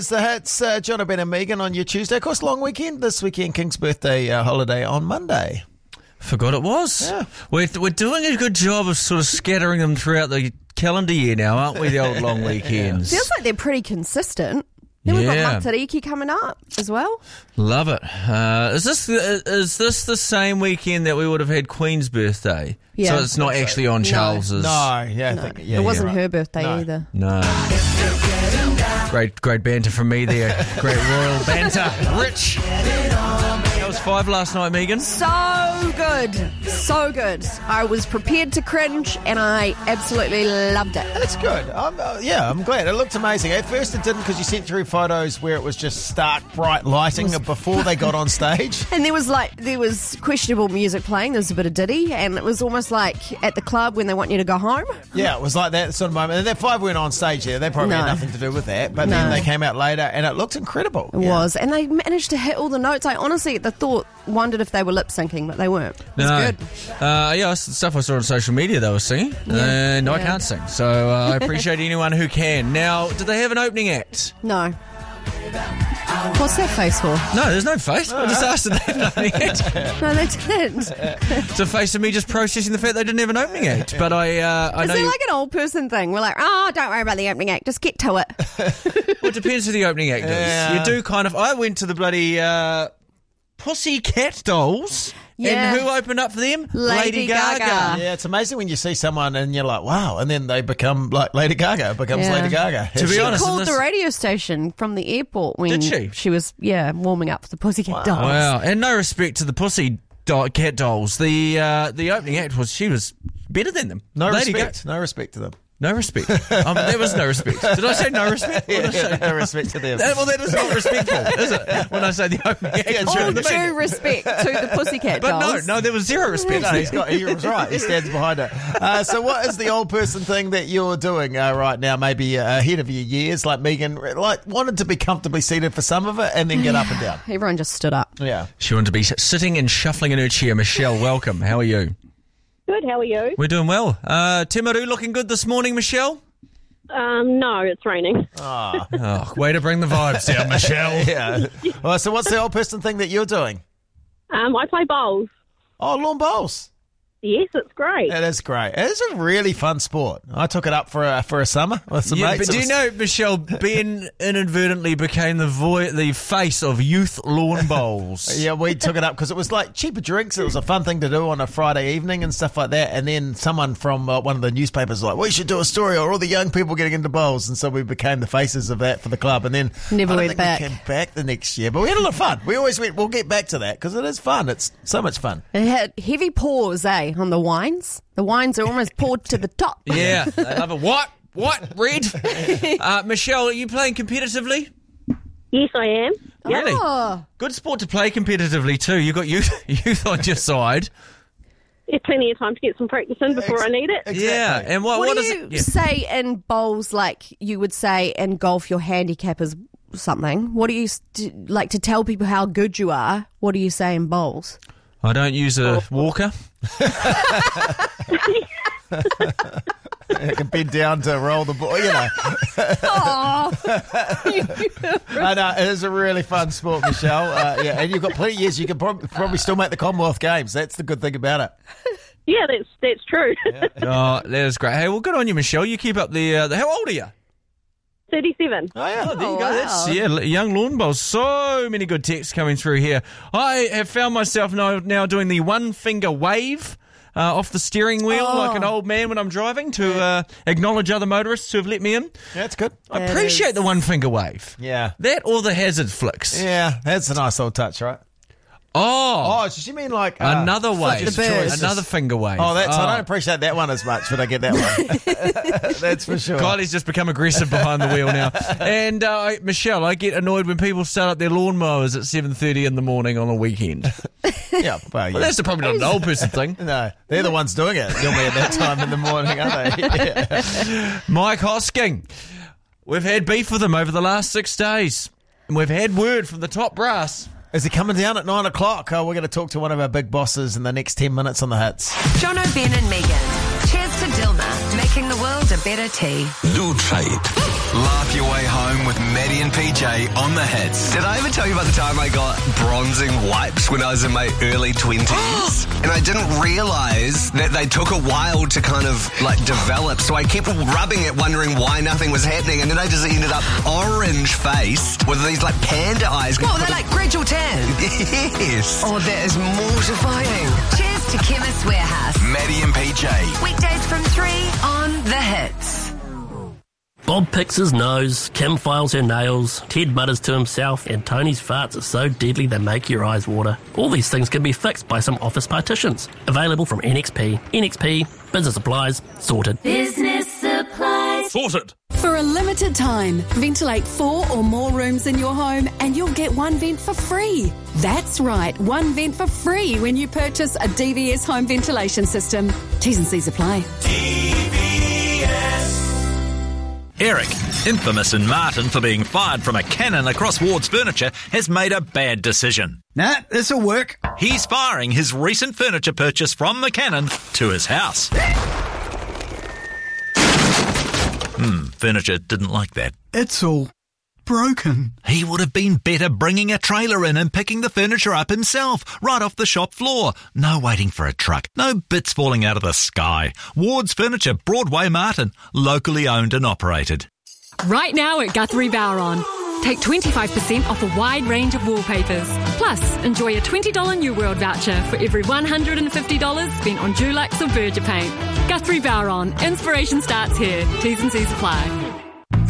It's the hits, John Ben and Megan on your Tuesday. Of course, long weekend this weekend, King's birthday holiday on Monday. Forgot it was. Yeah. We're doing a good job of sort of scattering them throughout the calendar year now, aren't we, the old long weekends? Feels like they're pretty consistent. Then we've got Matariki coming up as well. Love it. Is this the same weekend that we would have had Queen's birthday? Yeah. So it's not actually on Charles's. No, I think it wasn't you're right. her birthday No. either. No. Great banter from me there. Great royal banter. Rich. That was 5 last night, Megan. So good. So good. I was prepared to cringe and I absolutely loved it. That's good. I'm glad. It looked amazing. At first it didn't because you sent through photos where it was just stark, bright lighting before they got on stage. And there was questionable music playing. There was a bit of Diddy, and it was almost like at the club when they want you to go home. Yeah, it was like that sort of moment. And that 5 weren't on stage there. They probably had nothing to do with that. But then they came out later and it looked incredible. It was. And they managed to hit all the notes. I honestly, wondered if they were lip syncing, but they weren't. It was good. It's the stuff I saw on social media they were singing. And I can't sing. So I appreciate anyone who can. Now, did they have an opening act? No. What's that face for? No, there's no face. I just asked if they had an opening act. No, they didn't. It's a face of me just processing the fact they didn't have an opening act. But I know. Is it like an old person thing? We're like, don't worry about the opening act. Just get to it. Well, it depends who the opening act is. Yeah. You do kind of. I went to the bloody Pussycat Dolls. Yeah. And who opened up for them? Lady Gaga. Yeah, it's amazing when you see someone and you're like, wow, and then they become like Lady Gaga, becomes Lady Gaga. To be honest, She called the radio station from the airport when Did she? was warming up for the Pussycat Dolls. Wow, and no respect to the Pussycat Dolls. The opening act she was better than them. No Lady respect. No respect to them. No respect. There was no respect. Did I say no respect? What did I say? No respect to them. That is not respectful, is it? When I say the opening act. All due respect to the Pussycat But Dolls. no, there was zero respect. No, he was right. He stands behind it. So what is the old person thing that you're doing right now, maybe ahead of your years, like Megan, like wanted to be comfortably seated for some of it and then get up and down? Everyone just stood up. Yeah. She wanted to be sitting and shuffling in her chair. Michelle, welcome. How are you? Good, how are you? We're doing well. Timaru looking good this morning, Michelle? No, it's raining. Oh, way to bring the vibes down, Michelle. Yeah. Well, so what's the old person thing that you're doing? I play bowls. Oh, lawn bowls. Yes, it's great. It is great. It is a really fun sport. I took it up for a summer with some mates. But do you know, Michelle, Ben inadvertently became the face of youth lawn bowls. Yeah, we took it up because it was like cheaper drinks. It was a fun thing to do on a Friday evening and stuff like that. And then someone from one of the newspapers was like, we should do a story on all the young people getting into bowls. And so we became the faces of that for the club. And then Never I don't went think back. We came back the next year. But we had a lot of fun. We always went, we'll get back to that because it is fun. It's so much fun. It had heavy pours, on the wines. The wines are almost poured to the top. Yeah, they love it. What? Red? Michelle, are you playing competitively? Yes, I am. Yep. Really? Oh, Good sport to play competitively too. You've got youth on your side. There's plenty of time to get some practice in before I need it. Exactly. Yeah, and what what do is you it? Yeah. say in bowls like you would say in golf your handicap is something? What do you like to tell people how good you are? What do you say in bowls? I don't use a walker. It can bend down to roll the ball, you know. I know, it is a really fun sport, Michelle. Yeah, and you've got plenty of years. You can probably still make the Commonwealth Games. That's the good thing about it. Yeah, that's true. Oh, that is great. Hey, well, good on you, Michelle. You keep up the how old are you? 37. Oh, yeah. Oh, there you Oh, go. wow. That's young lawn bowls. So many good texts coming through here. I have found myself now doing the one finger wave off the steering wheel like an old man when I'm driving to acknowledge other motorists who have let me in. Yeah, that's good. I appreciate the one finger wave. Yeah. That or the hazard flicks. Yeah, that's a nice old touch, right? Oh, Oh, does she mean like... another wave. just choices? Another finger wave. Oh, I don't appreciate that one as much, but I get that one. That's for sure. Kylie's just become aggressive behind the wheel now. And Michelle, I get annoyed when people start up their lawnmowers at 7:30 in the morning on a weekend. Yeah, well, yeah. Well, that's probably not an old person thing. No, they're the ones doing it. You'll be at that time in the morning, aren't they? Yeah. Mike Hosking. We've had beef with him over the last 6 days. And we've had word from the top brass. Is he coming down at 9 o'clock? Oh, we're going to talk to one of our big bosses in the next 10 minutes on the hits. John O'Ben and Megan. Cheers to Dilma. Make making the world a better tea. Do try it. Laugh your way home with Maddie and PJ on the hits. Did I ever tell you about the time I got bronzing wipes when I was in my early 20s? And I didn't realise that they took a while to kind of develop. So I kept rubbing it, wondering why nothing was happening. And then I just ended up orange faced with these panda eyes. What, they're like gradual tan? Yes. Oh, that is mortifying. Cheers to Chemist Warehouse. Maddie and PJ. Weekdays from 3 on The Hits. Bob picks his nose, Kim files her nails, Ted mutters to himself, and Tony's farts are so deadly they make your eyes water. All these things can be fixed by some office partitions. Available from NXP. NXP, business supplies, sorted. Business supplies. Sorted. For a limited time, ventilate 4 or more rooms in your home and you'll get one vent for free. That's right, one vent for free when you purchase a DVS home ventilation system. T's and C's apply. Eric, infamous in Martin for being fired from a Canon across Ward's Furniture, has made a bad decision. Nah, this'll work. He's firing his recent furniture purchase from the Canon to his house. Furniture didn't like that. It's all broken. He would have been better bringing a trailer in and picking the furniture up himself, right off the shop floor. No waiting for a truck, no bits falling out of the sky. Ward's Furniture, Broadway, Martin, locally owned and operated. Right now at Guthrie Bowron. Take 25% off a wide range of wallpapers. Plus, enjoy a $20 New World voucher for every $150 spent on Dulux or Berger paint. Guthrie Bowron. Inspiration starts here. T's and C's apply.